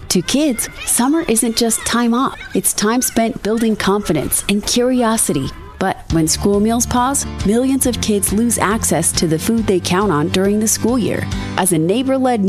To kids, summer isn't just time off. It's time spent building confidence and curiosity. But when school meals pause, millions of kids lose access to the food they count on during the school year. As a neighbor-led